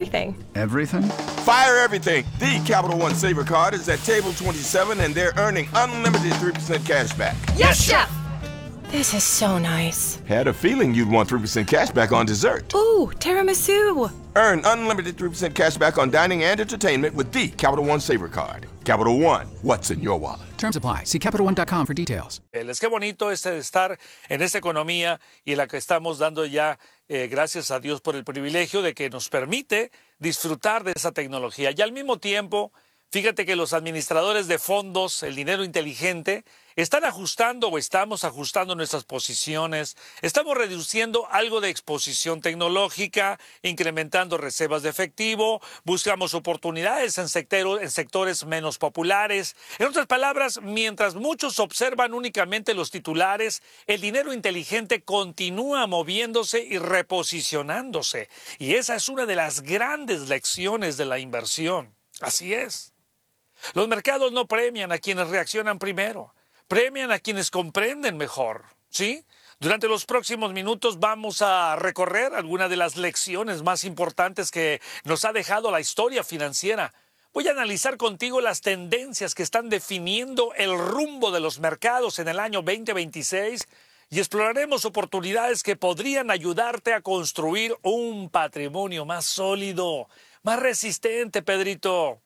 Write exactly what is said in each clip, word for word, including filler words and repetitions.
everything. Everything? Fire everything. The Capital One Saver Card is at table twenty-seven, and they're earning unlimited three percent cash back. Yes, Chef! This is so nice. Had a feeling you'd want three percent cash back on dessert. Ooh, tiramisu. Earn unlimited three percent cash back on dining and entertainment with the Capital One Saver Card. Capital One, what's in your wallet? Terms apply. See Capital One dot com for details. Es que bonito es estar en esta economía y en la que estamos dando ya, eh, gracias a Dios por el privilegio de que nos permite disfrutar de esa tecnología. Y al mismo tiempo, fíjate que los administradores de fondos, el dinero inteligente, están ajustando o estamos ajustando nuestras posiciones, estamos reduciendo algo de exposición tecnológica, incrementando reservas de efectivo, buscamos oportunidades en, sectero, en sectores menos populares. En otras palabras, mientras muchos observan únicamente los titulares, el dinero inteligente continúa moviéndose y reposicionándose. Y esa es una de las grandes lecciones de la inversión. Así es. Los mercados no premian a quienes reaccionan primero. Premian a quienes comprenden mejor, ¿sí? Durante los próximos minutos vamos a recorrer algunas de las lecciones más importantes que nos ha dejado la historia financiera. Voy a analizar contigo las tendencias que están definiendo el rumbo de los mercados en el año veinte veintiséis y exploraremos oportunidades que podrían ayudarte a construir un patrimonio más sólido, más resistente, Pedrito.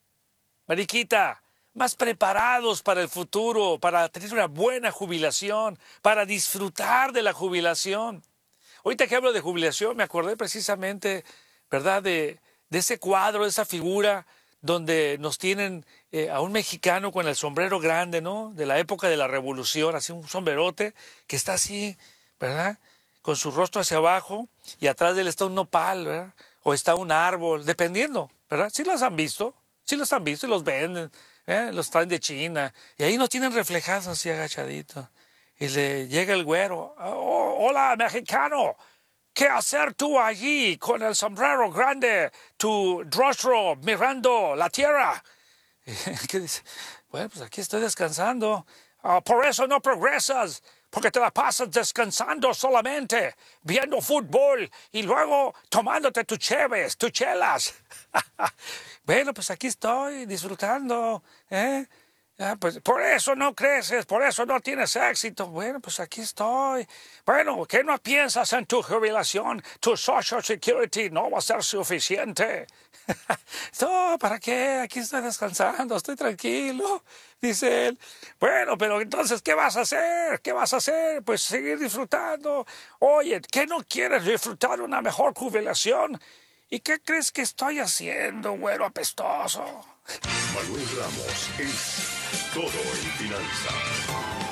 Mariquita, más preparados para el futuro, para tener una buena jubilación, para disfrutar de la jubilación. Ahorita que hablo de jubilación, me acordé precisamente, ¿verdad?, de, de ese cuadro, de esa figura donde nos tienen eh, a un mexicano con el sombrero grande, ¿no?, de la época de la Revolución, así un sombrerote, que está así, ¿verdad?, con su rostro hacia abajo, y atrás de él está un nopal, ¿verdad?, o está un árbol, dependiendo, ¿verdad? ¿Sí los han visto? ¿Sí los han visto y los venden? ¿Eh? Los traen de China, y ahí nos tienen reflejados así agachaditos. Y le llega el güero. Oh, hola, mexicano. ¿Qué hacer tú allí con el sombrero grande, tu rostro mirando la tierra? ¿Qué dice? Bueno, pues aquí estoy descansando. Oh, por eso no progresas, porque te la pasas descansando solamente, viendo fútbol y luego tomándote tus cheves, tus chelas. Bueno, pues aquí estoy disfrutando, ¿eh? Ah, pues por eso no creces, por eso no tienes éxito. Bueno, pues aquí estoy. Bueno, ¿qué no piensas en tu jubilación? Tu Social Security no va a ser suficiente. No, ¿para qué? Aquí estoy descansando, estoy tranquilo, dice él. Bueno, pero entonces, ¿qué vas a hacer? ¿Qué vas a hacer? Pues seguir disfrutando. Oye, ¿qué no quieres disfrutar una mejor jubilación? ¿Y qué crees que estoy haciendo, güero apestoso? Manuel Ramos es todo en finanzas.